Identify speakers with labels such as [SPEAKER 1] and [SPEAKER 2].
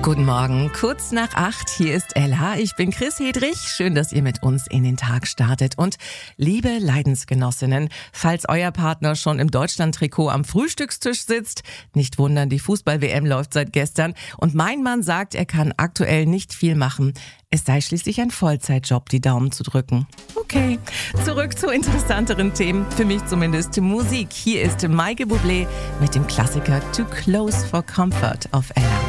[SPEAKER 1] Guten Morgen, kurz nach 8, hier ist Ella, ich bin Chris Hedrich, schön, dass ihr mit uns in den Tag startet. Und liebe Leidensgenossinnen, falls euer Partner schon im Deutschland-Trikot am Frühstückstisch sitzt, nicht wundern, die Fußball-WM läuft seit gestern und mein Mann sagt, er kann aktuell nicht viel machen. Es sei schließlich ein Vollzeitjob, die Daumen zu drücken. Okay, zurück zu interessanteren Themen, für mich zumindest Musik. Hier ist Michael Bublé mit dem Klassiker Too Close for Comfort auf Ella.